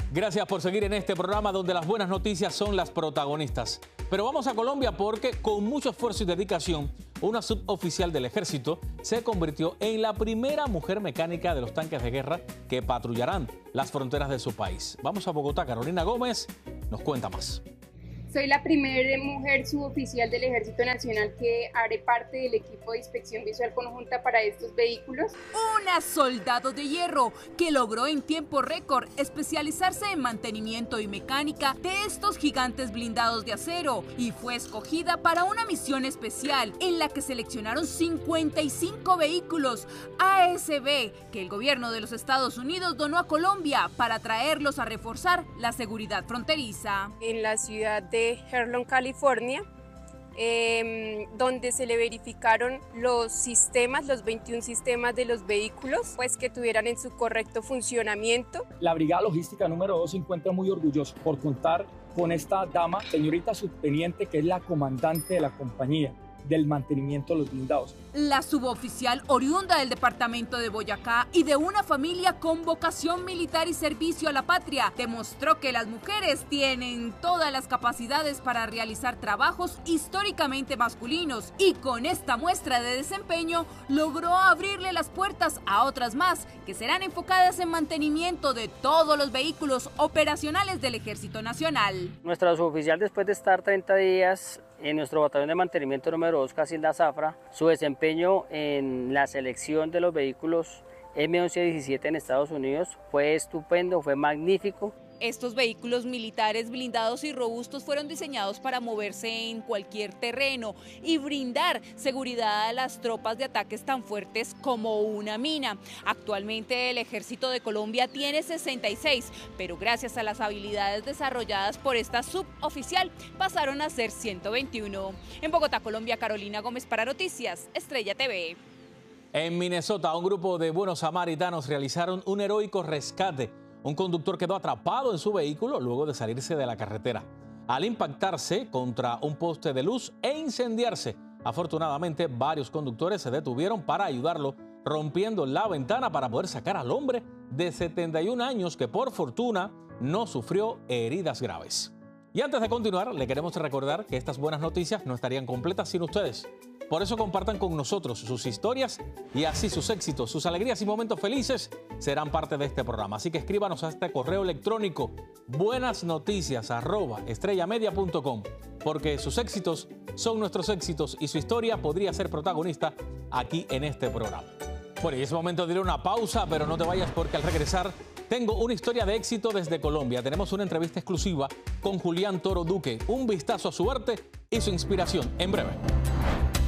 Gracias por seguir en este programa donde las buenas noticias son las protagonistas. Pero vamos a Colombia porque con mucho esfuerzo y dedicación, una suboficial del ejército se convirtió en la primera mujer mecánica de los tanques de guerra que patrullarán las fronteras de su país. Vamos a Bogotá, Carolina Gómez nos cuenta más. Soy la primera mujer suboficial del Ejército Nacional que haré parte del equipo de inspección visual conjunta para estos vehículos. Una soldado de hierro que logró en tiempo récord especializarse en mantenimiento y mecánica de estos gigantes blindados de acero y fue escogida para una misión especial en la que seleccionaron 55 vehículos ASB que el gobierno de los Estados Unidos donó a Colombia para traerlos a reforzar la seguridad fronteriza. En la ciudad de Herlon, California, donde se le verificaron los sistemas, los 21 sistemas de los vehículos, pues que tuvieran en su correcto funcionamiento. La Brigada Logística número 2 se encuentra muy orgullosa por contar con esta dama, señorita subteniente, que es la comandante de la compañía del mantenimiento de los blindados. La suboficial oriunda del departamento de Boyacá y de una familia con vocación militar y servicio a la patria, demostró que las mujeres tienen todas las capacidades para realizar trabajos históricamente masculinos y con esta muestra de desempeño logró abrirle las puertas a otras más que serán enfocadas en mantenimiento de todos los vehículos operacionales del Ejército Nacional. Nuestra suboficial, después de estar 30 días en nuestro batallón de mantenimiento número 2, Casilda Zafra, su desempeño en la selección de los vehículos M1117 en Estados Unidos fue estupendo, fue magnífico. Estos vehículos militares blindados y robustos fueron diseñados para moverse en cualquier terreno y brindar seguridad a las tropas de ataques tan fuertes como una mina. Actualmente el Ejército de Colombia tiene 66, pero gracias a las habilidades desarrolladas por esta suboficial pasaron a ser 121. En Bogotá, Colombia, Carolina Gómez para Noticias Estrella TV. En Minnesota, un grupo de buenos samaritanos realizaron un heroico rescate. Un conductor quedó atrapado en su vehículo luego de salirse de la carretera al impactarse contra un poste de luz e incendiarse. Afortunadamente, varios conductores se detuvieron para ayudarlo, rompiendo la ventana para poder sacar al hombre de 71 años que por fortuna no sufrió heridas graves. Y antes de continuar, le queremos recordar que estas buenas noticias no estarían completas sin ustedes. Por eso compartan con nosotros sus historias y así sus éxitos, sus alegrías y momentos felices serán parte de este programa. Así que escríbanos a este correo electrónico buenasnoticias@estrellamedia.com porque sus éxitos son nuestros éxitos y su historia podría ser protagonista aquí en este programa. Bueno, y es momento de ir a una pausa, pero no te vayas porque al regresar tengo una historia de éxito desde Colombia. Tenemos una entrevista exclusiva con Julián Toro Duque, un vistazo a su arte y su inspiración en breve.